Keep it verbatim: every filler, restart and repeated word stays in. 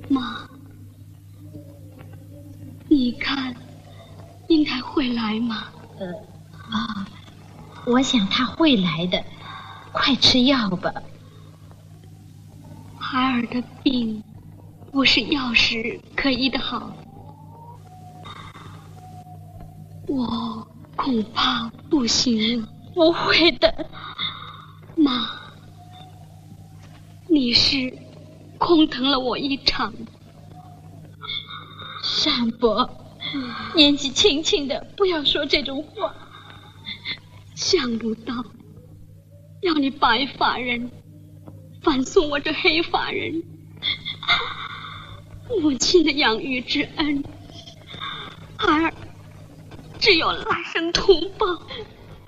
妈，你看，应该会来吗？ 呃，啊、哦，我想他会来的，快吃药吧。 孩儿的病，不是药食可医得好。我恐怕不行了。 不会的， 妈，你是空疼了我一场。 单伯，年纪轻轻的，不要说这种话。 想不到，要你白发人反送我这黑发人，母亲的养育之恩，孩儿只有来生图报。